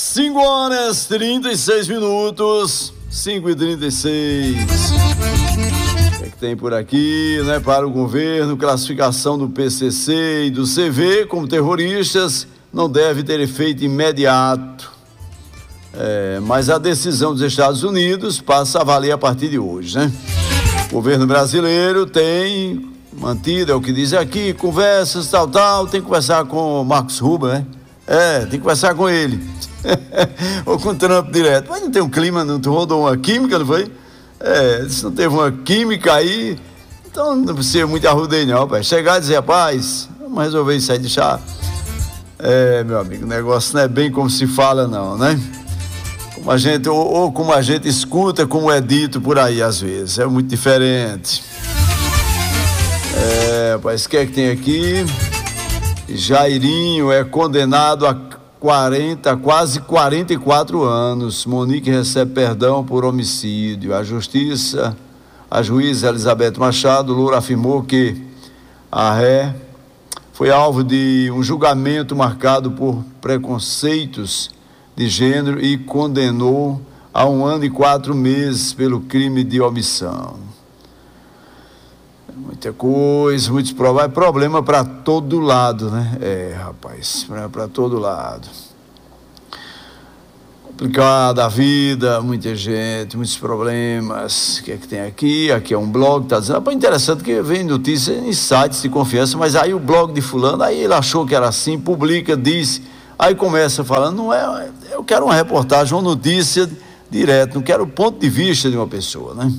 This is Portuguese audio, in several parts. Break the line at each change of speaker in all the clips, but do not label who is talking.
5h36, 5h36. O que tem por aqui, né? Para o governo, classificação do PCC e do CV como terroristas não deve ter efeito imediato. Mas a decisão dos Estados Unidos passa a valer a partir de hoje, né? O governo brasileiro tem mantido, é o que diz aqui, conversas, tal, tem que conversar com o Marcos Rubio, né? Tem que conversar com ele. Ou com o Trump direto. Mas não tem um clima, não rodou uma química, não foi? Se não teve uma química aí, então não precisa muito arrudeio não, pai. Chegar e dizer, rapaz, vamos resolver isso aí, deixar. Meu amigo, o negócio não é bem como se fala não, né? Como a gente, ou como a gente escuta, como é dito por aí às vezes, é muito diferente. Rapaz, o que é que tem aqui? Jairinho é condenado a quase 44 anos. Monique recebe perdão por homicídio. A juíza Elizabeth Machado Loura afirmou que a ré foi alvo de um julgamento marcado por preconceitos de gênero e condenou a 1 ano e 4 meses pelo crime de omissão. Muita coisa, muitos problema para todo lado, né? Rapaz, para todo lado. Complicada a vida, muita gente, muitos problemas. O que é que tem aqui? Aqui é um blog, tá dizendo, rapaz, interessante que vem notícia em sites de confiança, mas aí o blog de fulano, aí ele achou que era assim, publica, diz, aí começa falando, não é, eu quero uma reportagem, uma notícia direto, não quero o ponto de vista de uma pessoa, né?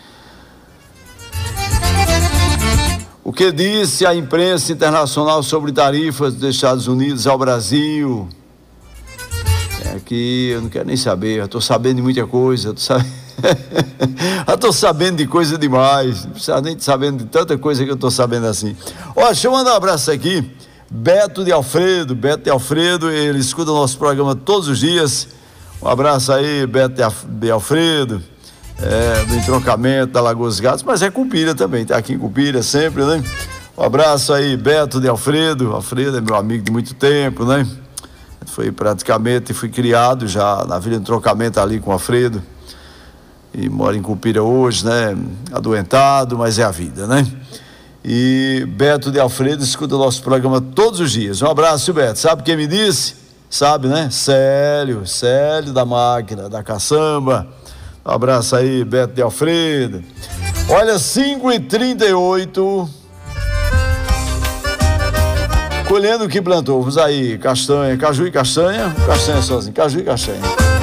O que disse a imprensa internacional sobre tarifas dos Estados Unidos ao Brasil? Aqui eu não quero nem saber, eu estou sabendo de muita coisa, eu estou sabendo de coisa demais, não precisa nem sabendo de tanta coisa que eu estou sabendo assim. Deixa eu mandar um abraço aqui, Beto de Alfredo, ele escuta o nosso programa todos os dias, um abraço aí, Beto de Alfredo. Do entroncamento da Lagoa dos Gatos, mas é Cupira também, tá aqui em Cupira sempre, né? Um abraço aí, Beto de Alfredo é meu amigo de muito tempo, né? Fui criado já na Vila do Entroncamento ali com o Alfredo e mora em Cupira hoje, né? Adoentado, mas é a vida, né? E Beto de Alfredo escuta o nosso programa todos os dias. Um abraço, Beto. Sabe quem me disse? Sabe, né? Célio da máquina, da caçamba. Um abraço aí, Beto de Alfredo. Olha, 5h38. Colhendo o que plantou. Vamos aí, castanha, caju e castanha. Castanha sozinho, caju e castanha.